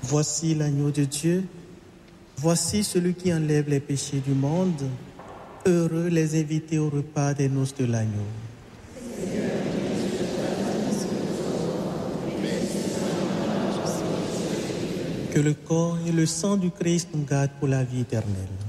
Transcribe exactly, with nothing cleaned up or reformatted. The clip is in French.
Voici l'agneau de Dieu. Voici celui qui enlève les péchés du monde. Heureux les invités au repas des noces de l'agneau. Que le corps et le sang du Christ nous gardent pour la vie éternelle.